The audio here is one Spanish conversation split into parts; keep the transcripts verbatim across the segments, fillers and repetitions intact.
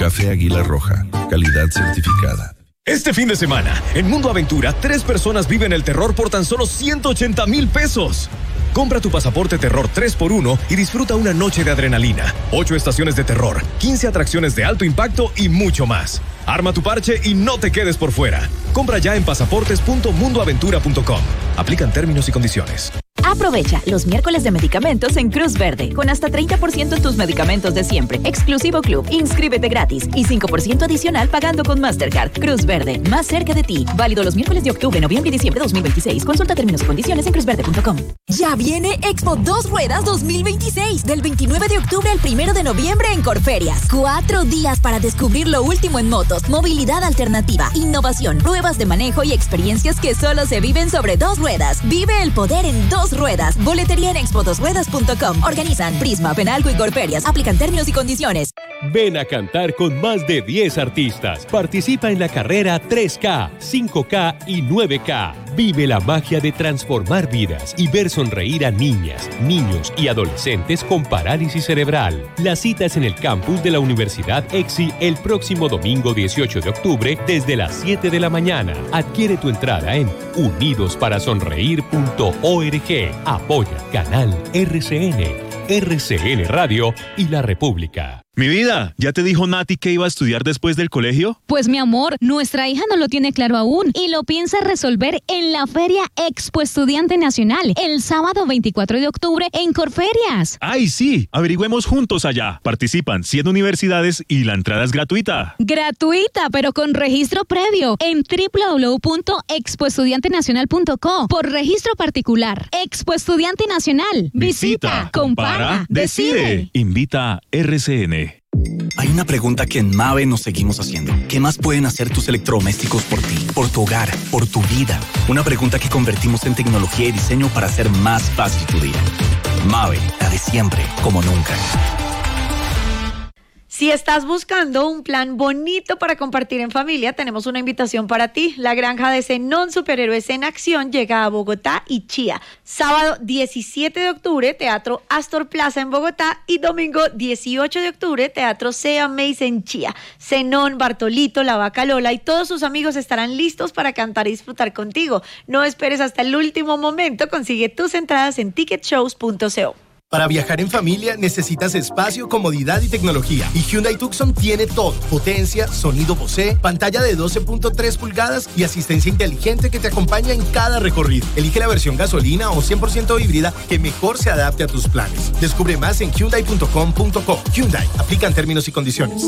Café Águila Roja, calidad certificada. Este fin de semana, en Mundo Aventura, tres personas viven el terror por tan solo ciento ochenta mil pesos. Compra tu pasaporte terror tres por uno y disfruta una noche de adrenalina, ocho estaciones de terror, quince atracciones de alto impacto y mucho más. Arma tu parche y no te quedes por fuera. Compra ya en pasaportes punto mundo aventura punto com. Aplican términos y condiciones. Aprovecha los miércoles de medicamentos en Cruz Verde, con hasta treinta por ciento en tus medicamentos de siempre. Exclusivo club, inscríbete gratis y cinco por ciento adicional pagando con Mastercard. Cruz Verde, más cerca de ti. Válido los miércoles de octubre, noviembre y diciembre de dos mil veintiséis. Consulta términos y condiciones en cruz verde punto com. Ya viene Expo Dos Ruedas dos mil veintiséis, del veintinueve de octubre al primero de noviembre en Corferias. Cuatro días para descubrir lo último en motos, movilidad alternativa, innovación, pruebas de manejo y experiencias que solo se viven sobre dos ruedas. Vive el poder en dos ruedas. Boletería en expo dos ruedas punto com. Organizan Prisma, Penalco y Corferias. Aplican términos y condiciones. Ven a cantar con más de diez artistas. Participa en la carrera tres K, cinco K y nueve K. Vive la magia de transformar vidas y ver sonreír a niñas, niños y adolescentes con parálisis cerebral. La cita es en el campus de la Universidad EXI el próximo domingo dieciocho de octubre desde las siete de la mañana. Adquiere tu entrada en unidos para sonreír punto org. Apoya Canal R C N, R C N Radio y La República. Mi vida, ¿ya te dijo Nati que iba a estudiar después del colegio? Pues mi amor, nuestra hija no lo tiene claro aún y lo piensa resolver en la Feria Expo Estudiante Nacional el sábado veinticuatro de octubre en Corferias. ¡Ay, sí! Averigüemos juntos allá. Participan cien universidades y la entrada es gratuita. Gratuita, pero con registro previo en doble u doble u doble u punto expo estudiante nacional punto co por registro particular. Expo Estudiante Nacional. Visita, Visita compara, compara, decide. Invita R C N. Hay una pregunta que en Mave nos seguimos haciendo. ¿Qué más pueden hacer tus electrodomésticos por ti, por tu hogar, por tu vida? Una pregunta que convertimos en tecnología y diseño para hacer más fácil tu día. Mave, la de siempre, como nunca. Si estás buscando un plan bonito para compartir en familia, tenemos una invitación para ti. La granja de Zenón Superhéroes en Acción llega a Bogotá y Chía. Sábado diecisiete de octubre, Teatro Astor Plaza en Bogotá y domingo dieciocho de octubre, Teatro Sea Mace en Chía. Zenón, Bartolito, La Vaca Lola y todos sus amigos estarán listos para cantar y disfrutar contigo. No esperes hasta el último momento, consigue tus entradas en ticket shows punto co. Para viajar en familia necesitas espacio, comodidad y tecnología. Y Hyundai Tucson tiene todo. Potencia, sonido Bose, pantalla de doce punto tres pulgadas y asistencia inteligente que te acompaña en cada recorrido. Elige la versión gasolina o cien por ciento híbrida que mejor se adapte a tus planes. Descubre más en hyundai punto com punto co. Hyundai, aplican términos y condiciones.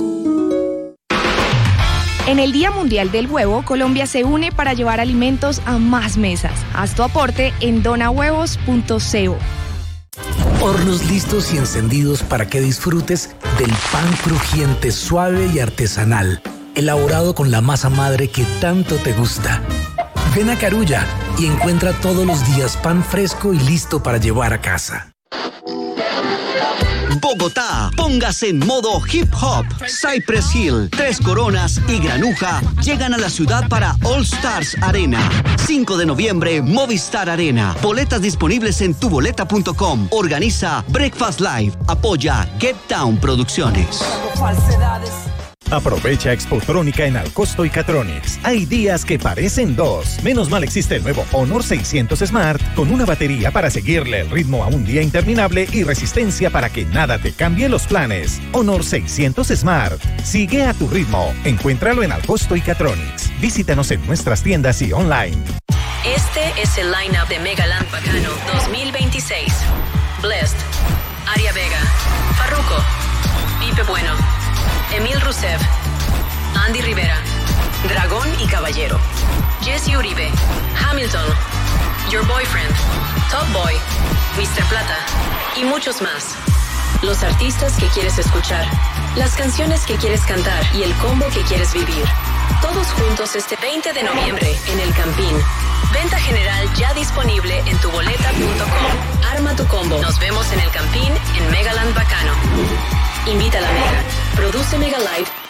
En el Día Mundial del Huevo, Colombia se une para llevar alimentos a más mesas. Haz tu aporte en donahuevos punto co. Hornos listos y encendidos para que disfrutes del pan crujiente, suave y artesanal, elaborado con la masa madre que tanto te gusta. Ven a Carulla y encuentra todos los días pan fresco y listo para llevar a casa. Bogotá, póngase en modo hip hop. Cypress Hill, Tres Coronas y Granuja llegan a la ciudad para All Stars Arena. cinco de noviembre, Movistar Arena. Boletas disponibles en tu boleta punto com. Organiza Breakfast Live. Apoya Get Down Producciones. Aprovecha Expotrónica en Alcosto y Catronics. Hay días que parecen dos. Menos mal existe el nuevo Honor seiscientos Smart con una batería para seguirle el ritmo a un día interminable y resistencia para que nada te cambie los planes. Honor seiscientos Smart. Sigue a tu ritmo. Encuéntralo en Alcosto y Catronics. Visítanos en nuestras tiendas y online. Este es el line-up de Megaland Bacano dos mil veintiséis. Blessed, Aria Vega, Farruko, Pipe Bueno, Emil Rusev, Andy Rivera, Dragón y Caballero, Jesse Uribe, Hamilton, Your Boyfriend, Top Boy, mister Plata y muchos más. Los artistas que quieres escuchar, las canciones que quieres cantar y el combo que quieres vivir. Todos juntos este veinte de noviembre en El Campín. Venta general ya disponible en tu boleta punto com. Arma tu combo. Nos vemos en El Campín en Megaland Bacano. Invita a la Mega. Produce Mega Live